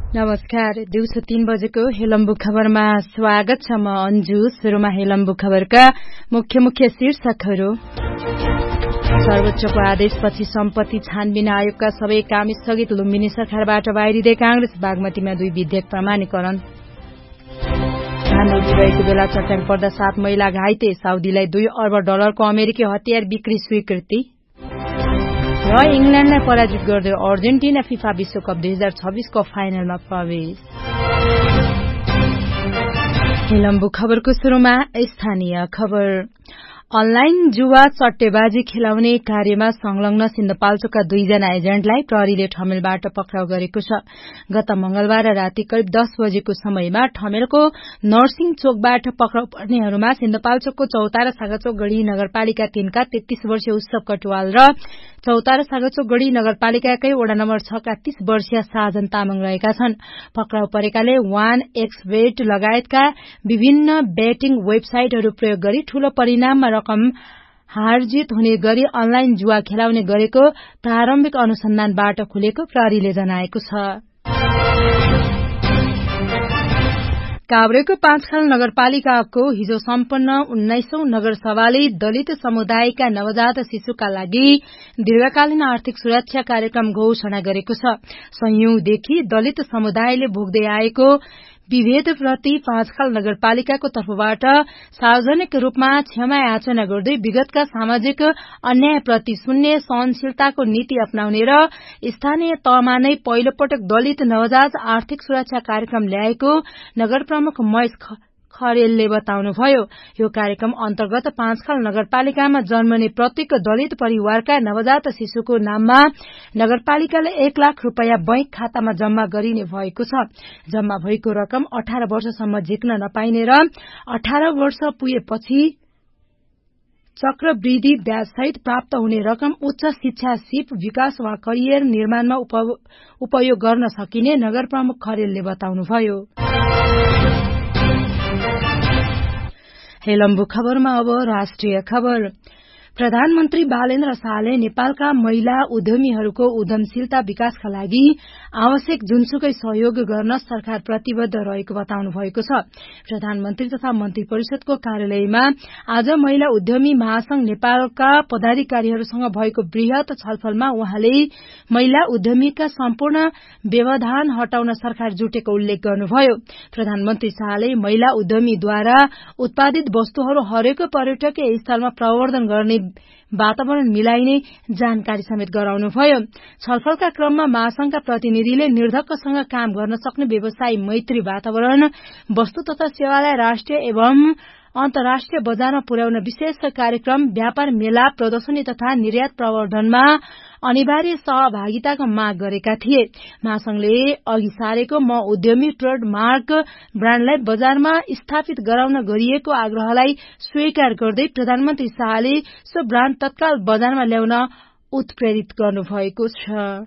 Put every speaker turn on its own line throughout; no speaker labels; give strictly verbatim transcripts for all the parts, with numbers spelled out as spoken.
नमस्कार, दिउँसो तीन बजेको हेलम्बु खबरमा स्वागत छ। म अन्जु। सुरुमा हेलम्बु खबरका मुख्य मुख्य शीर्षकहरू। सर्वोच्चको आदेशपछि सम्पत्ति छानबिन आयोगका सबै काम स्थगित। लुम्बिनी सरकारबाट बाहिरिँदै कांग्रेस। बागमतीमा दुई विधेयक प्रमाणीकरण। धान रोपिरहेको बेला चट्याङ पर्दा सात महिला घाइते। साउदीलाई दुई अर्ब डलरको अमेरिकी हतियार बिक्री स्वीकृति र इंग्ल्याण्डलाई पराजित गर्दै अर्जेन्टिना फिफा विश्वकप दुई हजार छब्बीसको फाइनलमा प्रवेश। हेलम्बु खबरको शुरूमा स्थानीय खबर। अनलाइन जुवा सट्टेबाजी खेलाउने कार्यमा संलग्न सिन्धुपाल्चोकका दुईजना एजेन्टलाई प्रहरीले ठमेलबाट पक्राउ गरेको छ। गत मंगलबार राति करिब दस बजेको समयमा ठमेलको नर्सिङ चोकबाट पक्राउ पर्नेहरूमा सिन्धुपाल्चोकको चौतारा सागाचोक गढ़ी नगरपालिका तीनका तेत्तीस वर्षीय उत्सव कटुवाल र चौतारा सागाचोक गढ़ी नगरपालिकाकै वडा नम्बर छ का तीस वर्षीय साजन तामाङ रहेका छन्। पक्राउ परेकाले वान एक्स बेट लगायतका विभिन्न बेटिङ वेबसाइटहरू प्रयोग गरी ठूलो परिणाममा रकम हारजित हुने गरी अनलाइन जुवा खेलाउने गरेको प्रारम्भिक अनुसन्धानबाट खुलेको प्रहरीले जनाएको छ। काभ्रेको पाँचखाल नगरपालिकाको हिजो सम्पन्न उन्नाइसौं नगरसभाले दलित समुदायका नवजात शिशुका लागि दीर्घकालीन आर्थिक सुरक्षा कार्यक्रम घोषणा गरेको छ। संयौंदेखि दलित समुदायले भोग्दै आएको विभेदप्रति पाँचखाल नगरपालिकाको तर्फबाट सार्वजनिक रूपमा क्षमा याचना गर्दै विगतका सामाजिक अन्यायप्रति शून्य सहनशीलताको नीति अपनाउने र स्थानीय तहमा नै पहिलो पटक दलित नवजात आर्थिक सुरक्षा कार्यक्रम ल्याएको नगर प्रमुख महेश खरेलले बताउनुभयो। यो कार्यक्रम अन्तर्गत पाँचखाल नगरपालिकामा जन्मने प्रत्येक दलित परिवारका नवजात शिशुको नाममा नगरपालिकाले एक लाख रूपियाँ बैंक खातामा जम्मा गरिने भएको छ। जम्मा भएको रकम अठार वर्षसम्म झिक्न नपाइने र अठार वर्ष पुगेपछि चक्रवृद्धि ब्याजसहित प्राप्त हुने रकम उच्च शिक्षा, सिप विकास वा करियर निर्माणमा उपयोग गर्न सकिने नगर प्रमुख खरेलले बताउनुभयो। हेलम्बु खबरमा अब राष्ट्रिय खबर। प्रधानमन्त्री बालेन्द्र शाहले नेपालका महिला उद्यमीहरूको उद्यमशीलता विकासका लागि आवश्यक जुनसुकै सहयोग गर्न सरकार प्रतिबद्ध रहेको बताउनु भएको छ। प्रधानमन्त्री तथा मन्त्री परिषदको कार्यालयमा आज महिला उद्यमी महासंघ नेपालका पदाधिकारीहरूसँग भएको वृहत छलफलमा उहाँले महिला उद्यमीका सम्पूर्ण व्यवधान हटाउन सरकार जुटेको उल्लेख गर्नुभयो। प्रधानमन्त्री शाहले महिला उद्यमीद्वारा उत्पादित वस्तुहरू हरेक पर्यटकीय स्थलमा प्रवर्धन गर्ने वातावरण मिलाइने जानकारी समेत गराउनुभयो। छलफलका क्रममा महासंघका प्रतिनिधिले निर्धक्कसँग काम गर्न सक्ने व्यवसायी मैत्री वातावरण, वस्तु तथा सेवालाई राष्ट्रिय एवं अन्तर्राष्ट्रिय बजारमा पुर्याउन विशेष कार्यक्रम, व्यापार मेला, प्रदर्शनी तथा निर्यात प्रवर्धनमा अनिवार्य सहभागिताको माग गरेका थिए। महासंघले अघि सारेको म उद्यमी ट्रेडमार्क ब्राण्डलाई बजारमा स्थापित गराउन गरिएको आग्रहलाई स्वीकार गर्दै प्रधानमन्त्री शाहले सो ब्राण्ड तत्काल बजारमा ल्याउन उत्प्रेरित गर्नुभएको छ।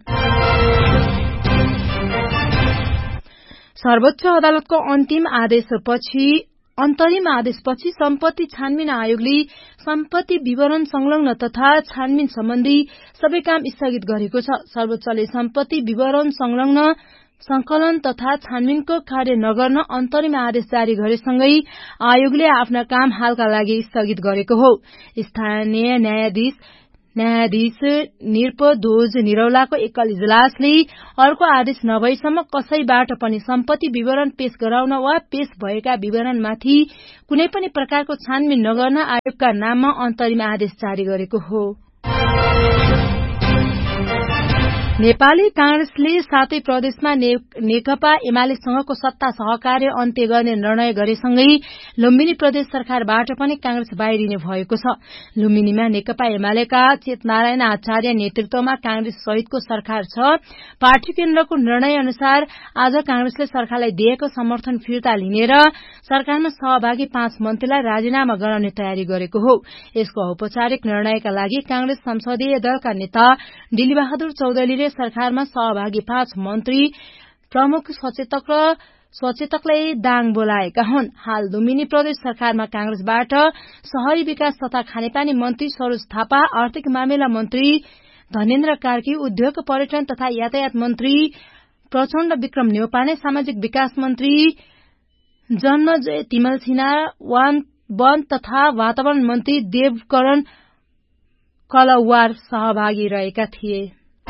सर्वोच्च अदालतको अन्तिम आदेशपछि अन्तरिम आदेशपछि सम्पत्ति छानबिन आयोगले सम्पत्ति विवरण संलग्न तथा छानबिन सम्बन्धी सबै काम स्थगित गरेको छ। सर्वोच्चले सम्पत्ति विवरण संलग्न संकलन तथा छानबिनको कार्य नगर्न अन्तरिम आदेश जारी गरेसँगै आयोगले आफ्ना काम हालका लागि स्थगित गरेको हो। स्थानीय न्यायाधीश न्यायाधीश निरपध्वज निरौलाको एकल इजलासले अर्को आदेश नभएसम्म कसैबाट पनि सम्पत्ति विवरण पेश गराउन वा पेश भएका विवरणमाथि कुनै पनि प्रकारको छानबिन नगर्न आयोगका नाममा अन्तरिम आदेश जारी गरेको हो। नेपाली कांग्रेसले सातै प्रदेशमा नेकपा एमालेसँगको सत्ता सहकार्य अन्त्य गर्ने निर्णय गरेसँगै लुम्बिनी प्रदेश सरकारबाट पनि कांग्रेस बाहिरिने भएको छ। लुम्बिनीमा नेकपा एमालेका चेतनारायण आचार्य नेतृत्वमा कांग्रेस सहितको सरकार छ। पार्टी केन्द्रको निर्णय अनुसार आज कांग्रेसले सरकारलाई दिएको समर्थन फिर्ता लिने र सरकारमा सहभागी पाँच मन्त्रीलाई राजीनामा गराउने तयारी गरेको हो। यसको औपचारिक निर्णयका लागि कांग्रेस संसदीय दलका नेता डिलीबहादुर चौधरीले सरकारमा सहभागी पाँच मन्त्री, प्रमुख सचेतक र सचेतकलाई दाङ बोलाएका हुन्। हाल लुम्बिनी प्रदेश सरकारमा कांग्रेसबाट शहरी विकास तथा खानेपानी मन्त्री सरोज थापा, आर्थिक मामिला मन्त्री धनेन्द्र कार्की, उद्योग पर्यटन तथा यातायात मन्त्री प्रचण्ड विक्रम न्यौपाने सामाजिक विकास मन्त्री जन्मजय तिमल सिन्हा वन तथा वातावरण मन्त्री देवकरण कलवार सहभागी रहेका थिए।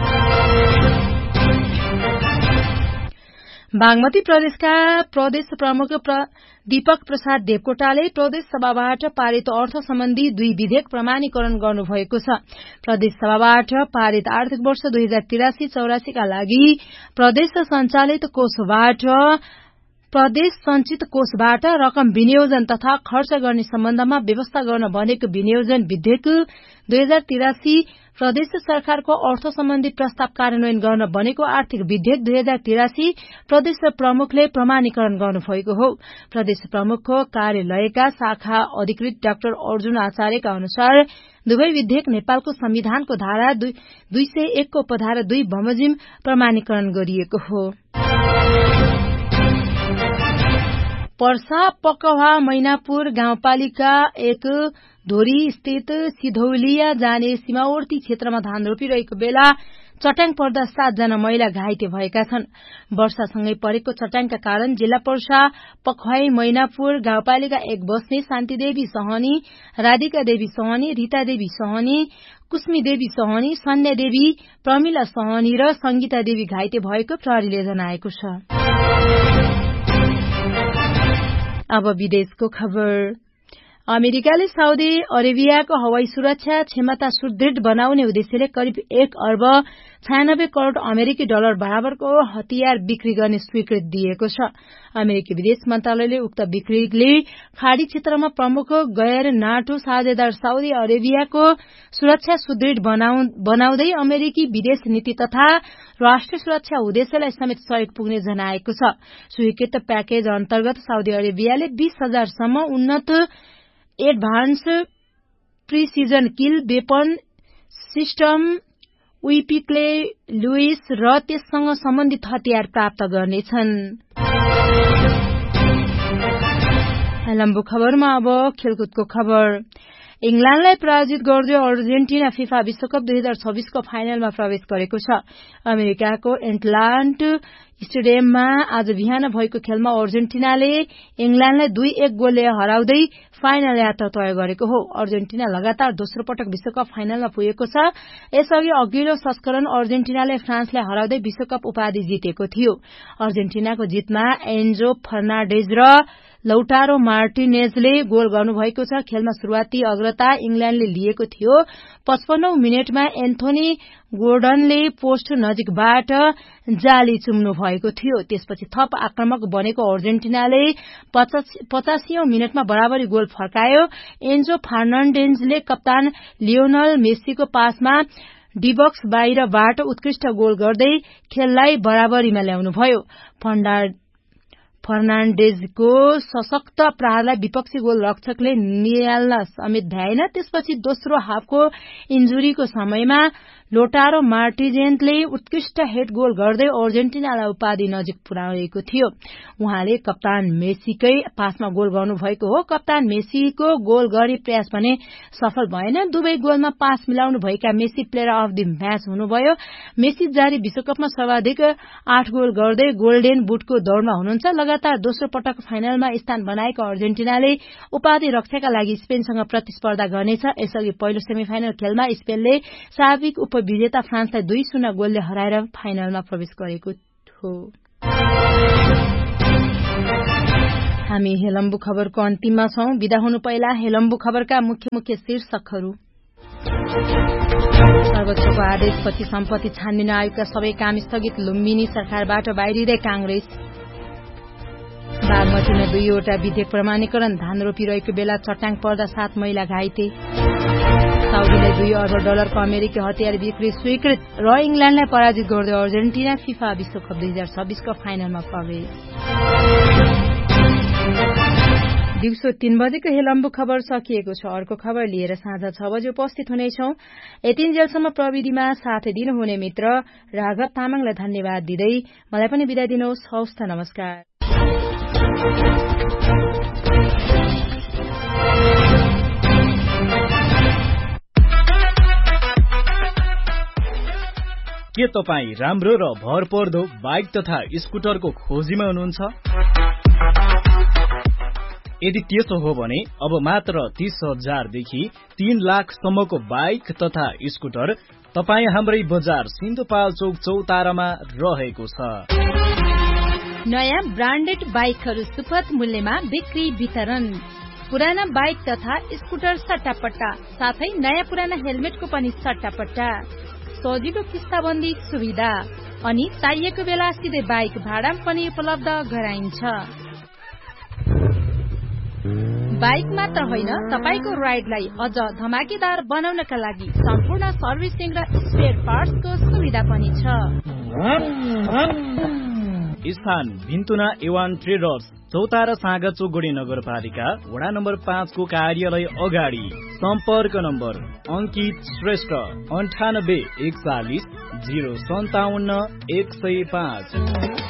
बागमती प्रदेशका प्रदेश प्रमुख दीपक प्रसाद देवकोटाले प्रदेश सभाबाट पारित अर्थ सम्बन्धी दुई विधेयक प्रमाणीकरण गर्नुभएको छ। प्रदेश सभाबाट पारित आर्थिक वर्ष दुई हजार तिरासी चौरासीका लागि प्रदेश संचालित कोषबाट प्रदेश संचित कोषबाट रकम विनियोजन तथा खर्च गर्ने सम्बन्धमा व्यवस्था गर्न बनेको विनियोजन विधेयक दुई हजार तिरासी प्रदेश सरकारको अर्थ सम्बन्धी प्रस्ताव कार्यान्वयन गर्न बनेको आर्थिक विधेयक दुई हजार तिरासी प्रदेश प्रमुखले प्रमाणीकरण गर्नुभएको हो। प्रदेश प्रमुखको कार्यालयका शाखा अधिकृत डाक्टर अर्जुन आचार्यका अनुसार दुवै विधेयक नेपालको संविधानको धारा दुई सय एक को उपधारा दुई बमोजिम प्रमाणीकरण गरिएको हो। पर्सा पकवा मैनापुर गाउँपालिका एक धोरी स्थित सिधौलिया जाने सीमावर्ती क्षेत्रमा धान रोपिरहेको बेला चट्याङ पर्दा सातजना महिला घाइते भएका छन्। वर्षासँगै परेको चट्याङका कारण जिल्ला पर्सा पखवाई मैनापुर गाउँपालिका एक बस्ने शान्तिदेवी सहनी, राधिका देवी सहनी, रीता देवी सहनी, कुस्मी देवी सहनी, सन्ध्या देवी, प्रमिला सहनी र संगीता देवी घाइते भएको प्रहरीले जनाएको छ। अब विदेशको खबर। अमेरिकाले साउदी अरेबियाको हवाई सुरक्षा क्षमता सुदृढ बनाउने उद्देश्यले करिब एक अर्ब छयानब्बे करोड़ अमेरिकी डलर बराबरको हतियार बिक्री गर्ने स्वीकृति दिएको छ। अमेरिकी विदेश मन्त्रालयले उक्त बिक्रीले खाड़ी क्षेत्रमा प्रमुख गैर नाटो साझेदार साउदी अरेबियाको सुरक्षा सुदृढ बनाउँदै अमेरिकी विदेश नीति तथा राष्ट्रिय सुरक्षा उद्देश्यलाई समेत सहयोग पुग्ने जनाएको छ। स्वीकृत प्याकेज अन्तर्गत साउदी अरेबियाले बीस हजार सम्म उन्नत एडभान्स प्रिसिजन किल वेपन सिस्टम विपिक्ले लुइस र त्यससँग सम्बन्धित हतियार प्राप्त गर्नेछन्। लम्बु खबरमा अब खेलकुदको खबर। इंग्ल्याण्डलाई पराजित गर्दै अर्जेन्टिना फिफा विश्वकप दुई हजार छब्बीसको फाइनलमा प्रवेश गरेको छ। अमेरिकाको एटलान्ट स्टेडियममा आज बिहान भएको खेलमा अर्जेन्टिनाले इंग्ल्याण्डलाई दुई एक गोलले हराउँदै फाइनल यात्रा तय गरेको हो। अर्जेन्टिना लगातार दोस्रो पटक विश्वकप फाइनलमा पुगेको छ। यसअघि अघिल्लो संस्करण अर्जेन्टिनाले फ्रान्सलाई हराउँदै विश्वकप उपाधि जितेको थियो। अर्जेन्टिनाको जितमा एन्जो फर्नान्डेज र लौटारो मार्टिनेजले गोल गर्नुभएको छ। खेलमा शुरूआती अग्रता इंग्ल्याण्डले लिएको थियो। पचपन्नौ मिनटमा एन्थोनी गोर्डनले पोस्ट नजिकबाट जाली चुम्नु भएको थियो। त्यसपछि थप आक्रामक बनेको अर्जेन्टिनाले पचासीऔं मिनटमा बराबरी गोल फर्कायो। एन्जो फर्नान्डेजले कप्तान लियोनल मेसीको पासमा डीबक्स बाहिरबाट उत्कृष्ट गोल गर्दै खेललाई बराबरीमा ल्याउनुभयो। फर्नान्डेजको सशक्त प्रहारलाई विपक्षी गोल रक्षकले निहाल्न समेत भ्याएन। त्यसपछि दोस्रो हाफको इन्जुरीको समयमा लोटारो मार्टिनेजले उत्कृष्ट हेड गोल गर्दै अर्जेन्टिनालाई उपाधि नजिक पुर्याएको थियो। उहाँले कप्तान मेसीकै पासमा गोल गर्नुभएको हो। कप्तान मेसीको गोल गर्ने प्रयास भने सफल भएन। दुवै गोलमा पास मिलाउनु भएका Messi player of the match हुनुभयो। मेसी जारी विश्वकपमा सर्वाधिक आठ गोल गर्दै गोल्डेन बुटको दौड़मा हुनुहुन्छ। लगातार दोस्रो पटक फाइनलमा स्थान बनाएको अर्जेन्टिनाले उपाधि रक्षाका लागि स्पेनसँग प्रतिस्पर्धा गर्नेछ। यसअघि पहिलो सेमिफाइनल खेलमा स्पेनले साबिक उपविजेता फ्रान्सलाई दुई शून्य गोलले हराएर फाइनलमा प्रवेश गरेको हो। हामी हेलम्बु खबरको अन्तिममा छौं। विदा हुनु पहिला हेलम्बु खबरका मुख्य मुख्य शीर्षकहरू। सर्वोच्चको आदेशपछि सम्पत्ति छानबिन आयोगका सबै काम स्थगित। लुम्बिनी सरकारबाट बाहिरिँदै कांग्रेस। बागमतीमा दुईवटा विधेयक प्रमाणीकरण। धान रोपिरहेको बेला चट्याङ पर्दा सात महिला घाइते। साउदीलाई दुई अर्ब डलरको अमेरिकी हतियार बिक्री स्वीकृत र इंग्ल्याण्डलाई पराजित गर्दै अर्जेन्टिना फिफा विश्वकप दुई हजार छब्बीसको फाइनलमा प्रवेश। दिउँसो तीन बजेको हेलम्बु खबर सकिएको छ। अर्को खबर लिएर साँझ छ बजे उपस्थित हुनेछौं। यतिन्जेलसम्म प्रविधिमा साथ दिनुहुने मित्र राघव तामाङलाई धन्यवाद दिँदै मलाई पनि बिदा दिनुहोस्। हवस् त, नमस्कार।
के तपाईँ राम्रो र भरपर्दो बाइक तथा स्कुटरको खोजीमा हुनुहुन्छ? यदि त्यसो हो भने अब मात्र तीस हजारदेखि तीन लाखसम्मको बाइक तथा स्कुटर तपाईँ हाम्रै बजार सिन्धुपाल्चोक चौतारामा रहेको छ।
नयाँ ब्रान्डेड बाइकहरू सुपथ मूल्यमा बिक्री वितरण, पुराना बाइक तथा स्कुटर सट्टापट्टा, साथै नयाँ पुराना हेलमेटको पनि सट्टापट्टा, सजिलो किस्ताबन्दी सुविधा अनि चाहिएको बेला सिधै बाइक भाडा पनि उपलब्ध गराइन्छ। बाइक मात्र होइन, तपाईको राइडलाई अझ धमाकेदार बनाउनका लागि सम्पूर्ण सर्भिसिङ र स्पेयर पार्ट्सको सुविधा पनि छ।
स्थान भिन्तुना एवान ट्रेडर्स, चौतारा साँगाचोक गोडी नगरपालिका वडा नम्बर पाँचको कार्यालय अगाडि। सम्पर्क नम्बर अंकित श्रेष्ठ अन्ठानब्बे एकचालिस जीरो सन्ताउन्न एक सय पाँच।